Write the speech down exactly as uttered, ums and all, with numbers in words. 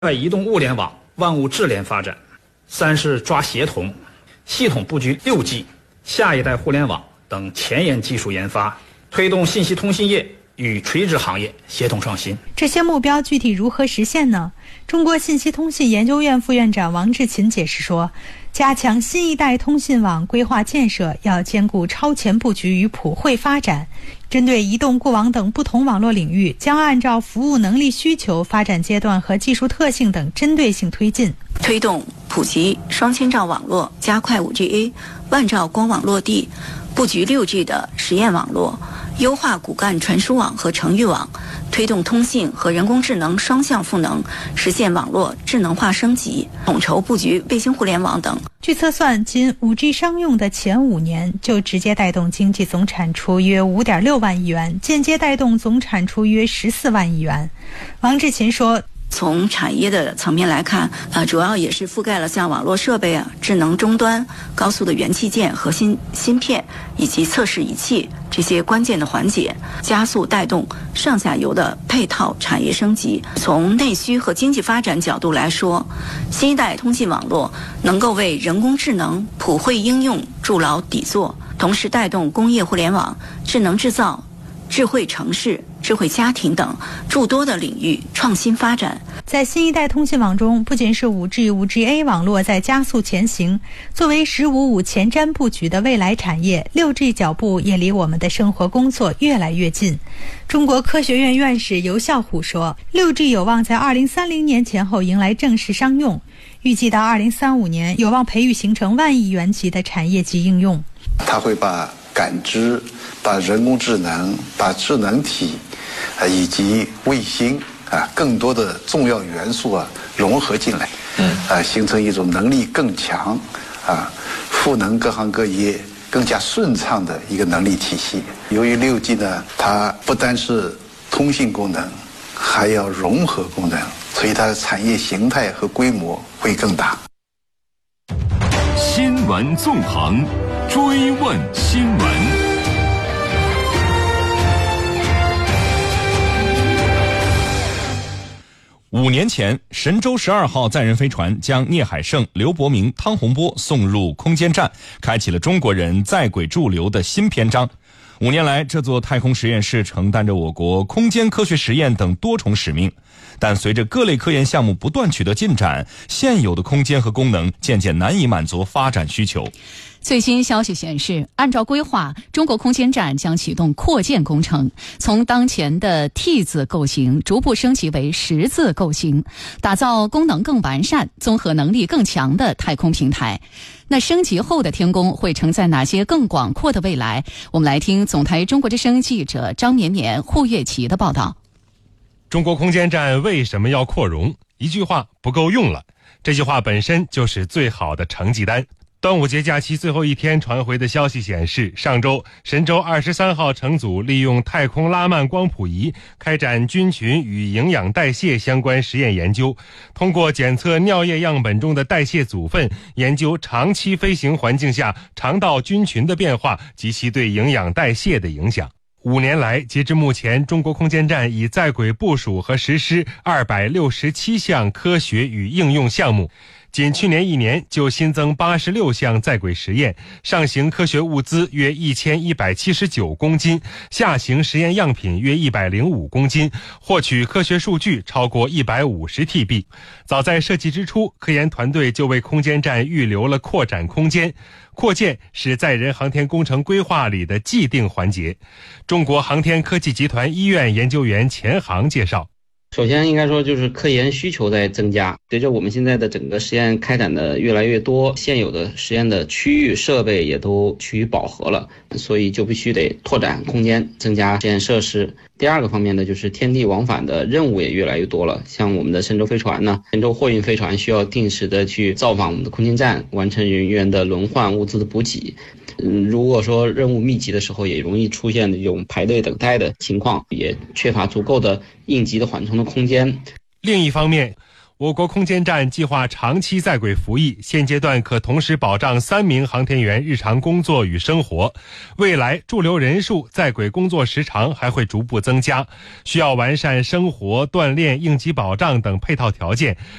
在移动物联网、万物智联发展；三是抓协同，系统布局 六 G、下一代互联网等前沿技术研发，推动信息通信业与垂直行业协同创新。 这些目标具体如何实现呢？中国信息通信研究院副院长王志勤解释说，加强新一代通信网规划建设要兼顾超前布局与普惠发展，针对移动、固网等不同网络领域，将按照服务能力需求、发展阶段和技术特性等针对性推进， 推动普及双千兆网络，加快 五 G A 万兆光网落地，布局 六 G 的实验网络，优化骨干传输网和程域网，推动通信和人工智能双向赋能，实现网络智能化升级，统筹布局卫星互联网等。 据测算，仅 五 G 商用的前五年就直接带动经济总产出约 五点六万亿元，间接带动总产出约十四万亿元。王志勤说， 从产业的层面来看，呃，主要也是覆盖了像网络设备啊、智能终端、高速的元器件、核心芯片以及测试仪器这些关键的环节，加速带动上下游的配套产业升级。从内需和经济发展角度来说，新一代通信网络能够为人工智能普惠应用筑牢底座，同时带动工业互联网、智能制造、智慧城市、智慧家庭等诸多的领域创新发展。 在新一代通信网中，不仅是 五 G、五 G A 网络在加速前行，作为“十五五”前瞻布局的未来产业， 六 G 脚步也离我们的生活工作越来越近。中国科学院院士游啸虎说， 六 G 有望在二零三零年前后迎来正式商用，预计到二零三五年有望培育形成万亿元级的产业级应用。 它会把感知、把人工智能、把智能体啊以及卫星啊更多的重要元素啊融合进来，嗯啊形成一种能力更强啊赋能各行各业更加顺畅的一个能力体系。由于 六 G 呢，它不单是通信功能，还要融合功能，所以它的产业形态和规模会更大。 新闻纵横，追问新闻。五年前，神舟十二号载人飞船将聂海胜、刘伯明、汤洪波送入空间站，开启了中国人在轨驻留的新篇章。五年来，这座太空实验室承担着我国空间科学实验等多重使命。但随着各类科研项目不断取得进展，现有的空间和功能渐渐难以满足发展需求。 最新消息显示，按照规划，中国空间站将启动扩建工程，从当前的 T 字构型逐步升级为十字构型，打造功能更完善、综合能力更强的太空平台。那升级后的天宫会承载哪些更广阔的未来？我们来听总台中国之声记者张绵绵、胡月琪的报道。 中国空间站为什么要扩容？一句话，不够用了。这句话本身就是最好的成绩单。端午节假期最后一天传回的消息显示，上周神舟二十三号乘组利用太空拉曼光谱仪开展菌群与营养代谢相关实验研究，通过检测尿液样本中的代谢组分，研究长期飞行环境下肠道菌群的变化及其对营养代谢的影响。五年来，截至目前，中国空间站已在轨部署和实施二百六十七项科学与应用项目。仅去年一年就新增八十六项在轨实验，上行科学物资约一千一百七十九公斤，下行实验样品约一百零五公斤，获取科学数据超过一百五十 T B。早在设计之初，科研团队就为空间站预留了扩展空间。扩建是载人航天工程规划里的既定环节。中国航天科技集团医院研究员钱航介绍， 首先应该说就是科研需求在增加，随着我们现在的整个实验开展的越来越多，现有的实验的区域设备也都趋于饱和了，所以就必须得拓展空间，增加实验设施。第二个方面呢，就是天地往返的任务也越来越多了，像我们的神舟飞船呢，神舟货运飞船需要定时的去造访我们的空间站，完成人员的轮换、物资的补给。嗯，如果说任务密集的时候，也容易出现这种排队等待的情况，也缺乏足够的应急的缓冲的空间。 另一方面， 我国空间站计划长期在轨服役，现阶段可同时保障三名航天员日常工作与生活。未来驻留人数、在轨工作时长还会逐步增加，需要完善生活、锻炼、应急保障等配套条件，